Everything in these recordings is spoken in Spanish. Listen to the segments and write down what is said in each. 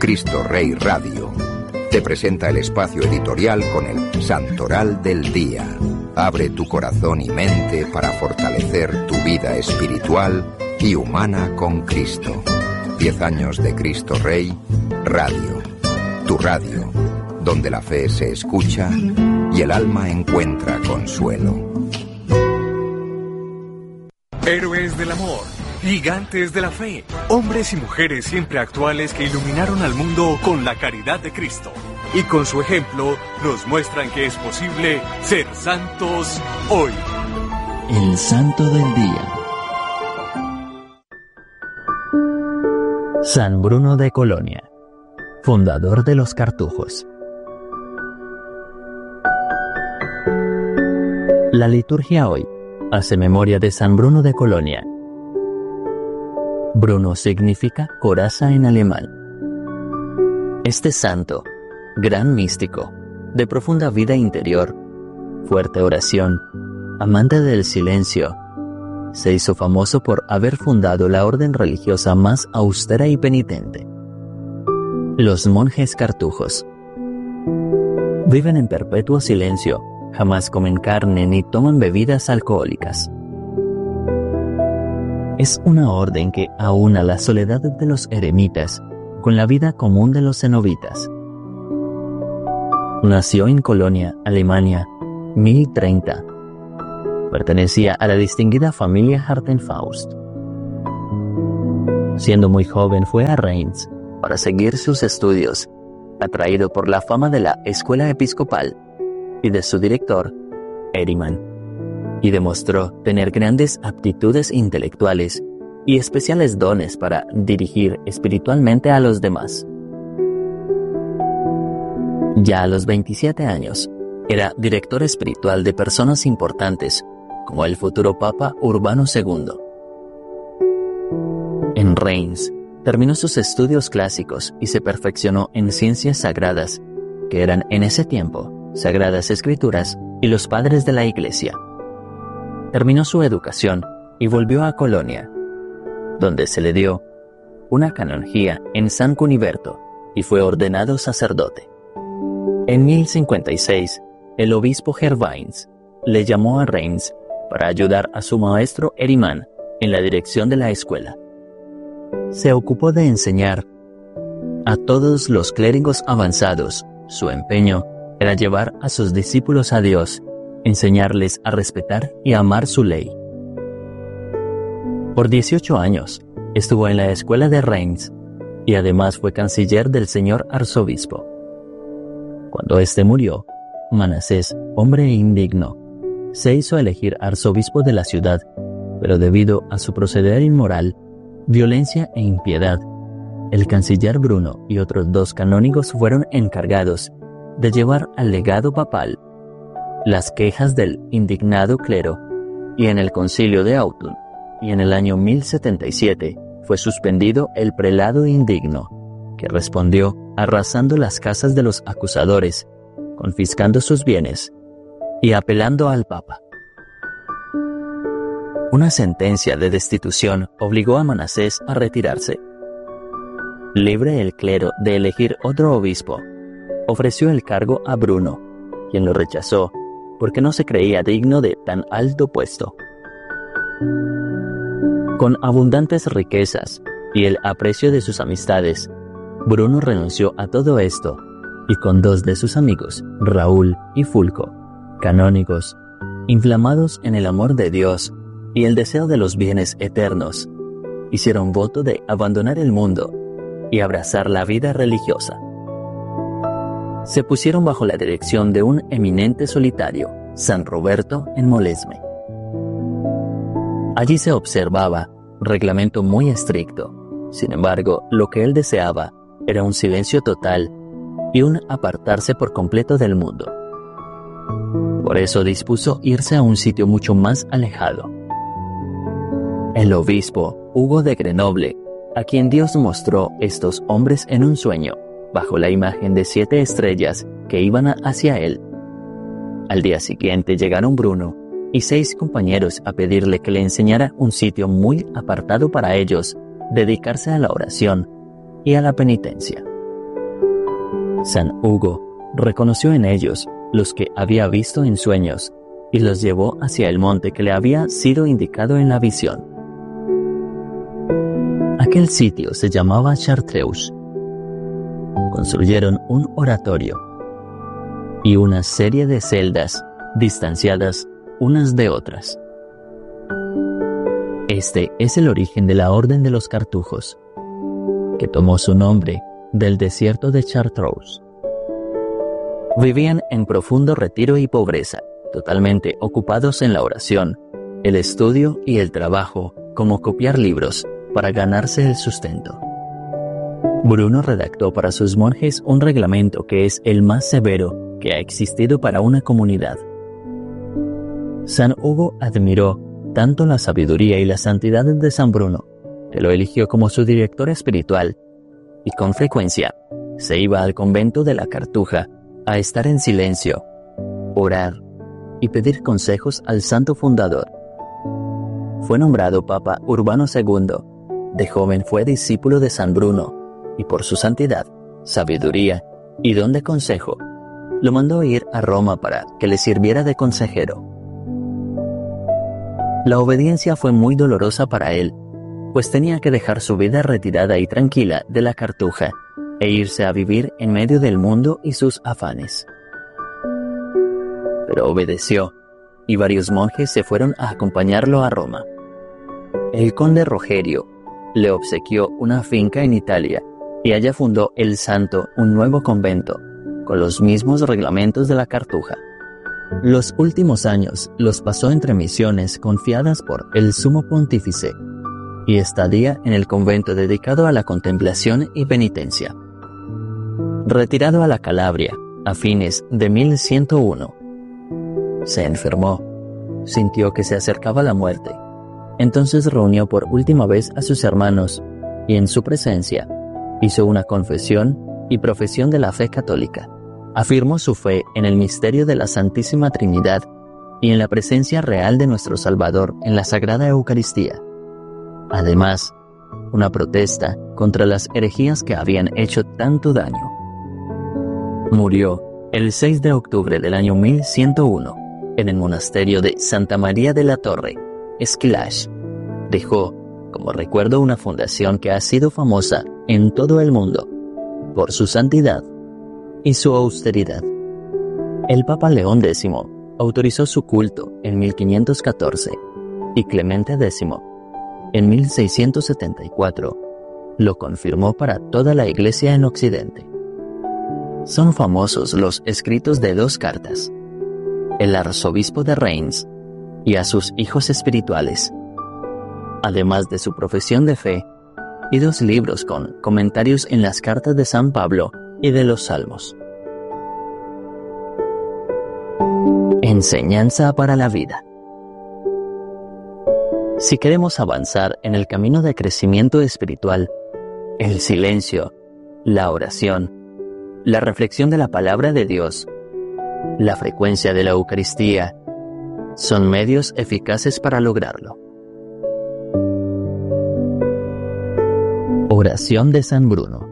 Cristo Rey Radio te presenta el espacio editorial con el Santoral del Día. Abre tu corazón y mente para fortalecer tu vida espiritual y humana con Cristo. 10 años de Cristo Rey Radio. Tu radio, donde la fe se escucha y el alma encuentra consuelo. Héroes del amor, gigantes de la fe, hombres y mujeres siempre actuales que iluminaron al mundo con la caridad de Cristo. Y con su ejemplo nos muestran que es posible ser santos hoy. El Santo del Día. San Bruno de Colonia, fundador de los Cartujos. La liturgia hoy hace memoria de San Bruno de Colonia. Bruno significa coraza en alemán. Este santo, gran místico, de profunda vida interior, fuerte oración, amante del silencio, se hizo famoso por haber fundado la orden religiosa más austera y penitente. Los monjes cartujos viven en perpetuo silencio, jamás comen carne ni toman bebidas alcohólicas. Es una orden que aúna la soledad de los eremitas con la vida común de los cenobitas. Nació en Colonia, Alemania, 1030. Pertenecía a la distinguida familia Hartenfaust. Siendo muy joven fue a Reims para seguir sus estudios, atraído por la fama de la escuela episcopal y de su director, Ehrimann, y demostró tener grandes aptitudes intelectuales y especiales dones para dirigir espiritualmente a los demás. Ya a los 27 años, era director espiritual de personas importantes, como el futuro Papa Urbano II. En Reims, terminó sus estudios clásicos y se perfeccionó en ciencias sagradas, que eran en ese tiempo Sagradas Escrituras y los padres de la Iglesia. Terminó su educación y volvió a Colonia, donde se le dio una canonjía en San Cuniberto y fue ordenado sacerdote. En 1056, el obispo Gervains le llamó a Reims para ayudar a su maestro Ehrimann en la dirección de la escuela. Se ocupó de enseñar a todos los clérigos avanzados. Su empeño era llevar a sus discípulos a Dios, enseñarles a respetar y amar su ley. Por 18 años estuvo en la escuela de Reims y además fue canciller del señor arzobispo. Cuando éste murió, Manasés, hombre indigno, se hizo elegir arzobispo de la ciudad, pero debido a su proceder inmoral, violencia e impiedad, el canciller Bruno y otros 2 canónigos fueron encargados de llevar al legado papal las quejas del indignado clero, y en el concilio de Autun y en el año 1077 fue suspendido el prelado indigno, que respondió arrasando las casas de los acusadores, confiscando sus bienes y apelando al Papa. Una sentencia de destitución obligó a Manasés a retirarse. Libre el clero de elegir otro obispo, ofreció el cargo a Bruno, quien lo rechazó porque no se creía digno de tan alto puesto. Con abundantes riquezas y el aprecio de sus amistades, Bruno renunció a todo esto y con 2 de sus amigos, Raúl y Fulco, canónigos, inflamados en el amor de Dios y el deseo de los bienes eternos, hicieron voto de abandonar el mundo y abrazar la vida religiosa. Se pusieron bajo la dirección de un eminente solitario, San Roberto en Molesme. Allí se observaba reglamento muy estricto. Sin embargo, lo que él deseaba era un silencio total y un apartarse por completo del mundo. Por eso dispuso irse a un sitio mucho más alejado. El obispo Hugo de Grenoble, a quien Dios mostró estos hombres en un sueño, bajo la imagen de 7 estrellas que iban hacia él. Al día siguiente llegaron Bruno y 6 compañeros a pedirle que le enseñara un sitio muy apartado para ellos, dedicarse a la oración y a la penitencia. San Hugo reconoció en ellos los que había visto en sueños y los llevó hacia el monte que le había sido indicado en la visión. Aquel sitio se llamaba Chartreuse. Construyeron un oratorio y una serie de celdas distanciadas unas de otras. Este es el origen de la Orden de los Cartujos, que tomó su nombre del desierto de Chartreuse. Vivían en profundo retiro y pobreza, totalmente ocupados en la oración, el estudio y el trabajo, como copiar libros, para ganarse el sustento. Bruno redactó para sus monjes un reglamento que es el más severo que ha existido para una comunidad. San Hugo admiró tanto la sabiduría y la santidad de San Bruno, que lo eligió como su director espiritual, y con frecuencia se iba al convento de la Cartuja a estar en silencio, orar y pedir consejos al santo fundador. Fue nombrado Papa Urbano II. De joven fue discípulo de San Bruno, y por su santidad, sabiduría y don de consejo, lo mandó ir a Roma para que le sirviera de consejero. La obediencia fue muy dolorosa para él, pues tenía que dejar su vida retirada y tranquila de la Cartuja e irse a vivir en medio del mundo y sus afanes. Pero obedeció, y varios monjes se fueron a acompañarlo a Roma. El conde Rogerio le obsequió una finca en Italia, y allá fundó el santo un nuevo convento, con los mismos reglamentos de la Cartuja. Los últimos años los pasó entre misiones confiadas por el sumo pontífice y estadía en el convento dedicado a la contemplación y penitencia. Retirado a la Calabria a fines de 1101, se enfermó, sintió que se acercaba la muerte. Entonces reunió por última vez a sus hermanos y en su presencia hizo una confesión y profesión de la fe católica. Afirmó su fe en el misterio de la Santísima Trinidad y en la presencia real de nuestro Salvador en la Sagrada Eucaristía. Además, una protesta contra las herejías que habían hecho tanto daño. Murió el 6 de octubre del año 1101 en el monasterio de Santa María de la Torre, Squillace. Dejó como recuerdo una fundación que ha sido famosa en todo el mundo por su santidad y su austeridad. El Papa León X autorizó su culto en 1514 y Clemente X en 1674 lo confirmó para toda la Iglesia en Occidente. Son famosos los escritos de dos cartas, el arzobispo de Reims y a sus hijos espirituales, además de su profesión de fe, y 2 libros con comentarios en las cartas de San Pablo y de los Salmos. Enseñanza para la vida. Si queremos avanzar en el camino de crecimiento espiritual, el silencio, la oración, la reflexión de la palabra de Dios, la frecuencia de la Eucaristía, son medios eficaces para lograrlo. Oración de San Bruno.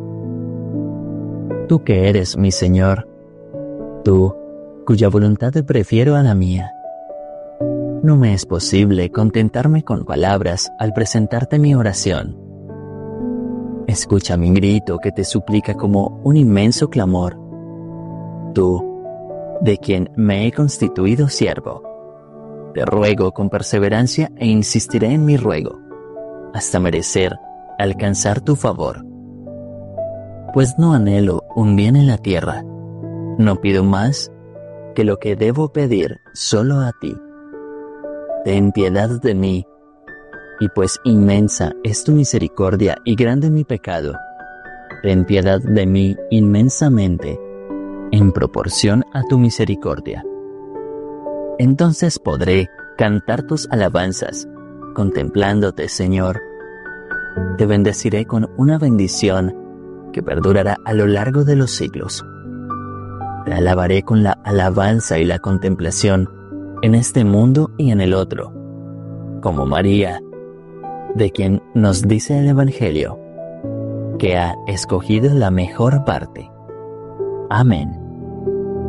Tú que eres mi Señor, tú cuya voluntad prefiero a la mía. No me es posible contentarme con palabras al presentarte mi oración. Escucha mi grito que te suplica como un inmenso clamor. Tú, de quien me he constituido siervo, te ruego con perseverancia e insistiré en mi ruego, hasta merecer alcanzar tu favor. Pues no anhelo un bien en la tierra, no pido más que lo que debo pedir solo a ti. Ten piedad de mí, y pues inmensa es tu misericordia y grande mi pecado, ten piedad de mí inmensamente, en proporción a tu misericordia. Entonces podré cantar tus alabanzas, contemplándote, Señor. Te bendeciré con una bendición que perdurará a lo largo de los siglos. Te alabaré con la alabanza y la contemplación en este mundo y en el otro, como María, de quien nos dice el Evangelio, que ha escogido la mejor parte, Amén.